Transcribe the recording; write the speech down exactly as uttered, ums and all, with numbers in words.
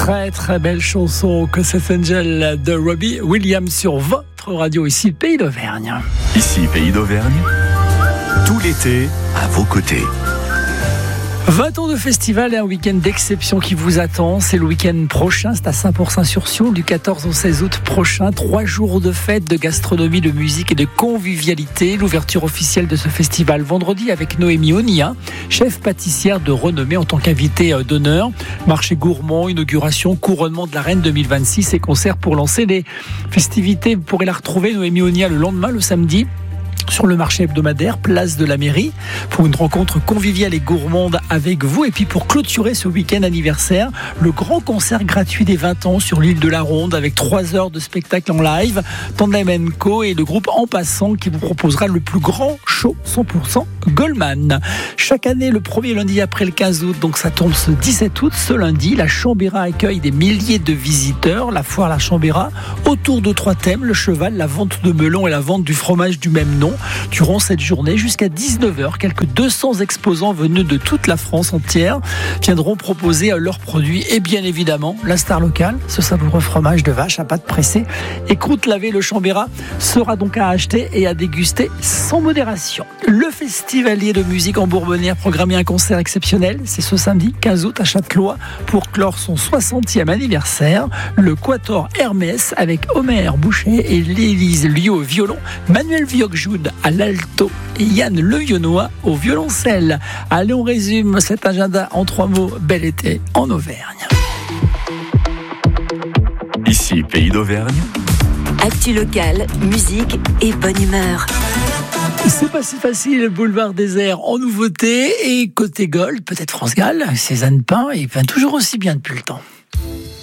Très très belle chanson que cet Angel de Robbie Williams sur votre radio, ici Pays d'Auvergne. Ici Pays d'Auvergne, tout l'été à vos côtés. vingt ans de festival et un week-end d'exception qui vous attend. C'est le week-end prochain, c'est à Saint-Pourçain-sur-Sioule, du quatorze au seize août prochain. Trois jours de fête, de gastronomie, de musique et de convivialité. L'ouverture officielle de ce festival vendredi avec Noémie Onia, chef pâtissière de renommée en tant qu'invitée d'honneur. Marché gourmand, inauguration, couronnement de la reine deux mille vingt-six et concert pour lancer les festivités. Vous pourrez la retrouver, Noémie Onia, le lendemain, le samedi, sur le marché hebdomadaire, place de la mairie, pour une rencontre conviviale et gourmande avec vous. Et puis pour clôturer ce week-end anniversaire, le grand concert gratuit des vingt ans sur l'île de la Ronde, avec trois heures de spectacle en live. Tandem and Co et le groupe En Passant qui vous proposera le plus grand show cent pour cent Goldman. Chaque année, le premier lundi après le quinze août, donc ça tombe ce dix-sept août, ce lundi, la Chambéra accueille des milliers de visiteurs. La foire La Chambéra, autour de trois thèmes: le cheval, la vente de melons et la vente du fromage du même nom. Durant cette journée, jusqu'à dix-neuf heures, quelques deux cents exposants venus de toute la France entière viendront proposer leurs produits et bien évidemment la star locale, ce savoureux fromage de vache à pâte pressée et croûte lavée. Le Chambéra sera donc à acheter et à déguster sans modération. Le festivalier de musique en Bourbonnière programme un concert exceptionnel, c'est ce samedi quinze août à Châtelois pour clore son soixantième anniversaire. Le Quatuor Hermès avec Omer Boucher et Lélise Liot au violon, Manuel Viogjoud à l'alto et Yann Levionnois au violoncelle. Allez, on résume cet agenda en trois mots: bel été en Auvergne. Ici Pays d'Auvergne. Actu locale, musique et bonne humeur. C'est pas si facile, boulevard désert en nouveauté. Et côté Gold, peut-être France Gall, Cézanne Pain, et ben toujours aussi bien depuis le temps.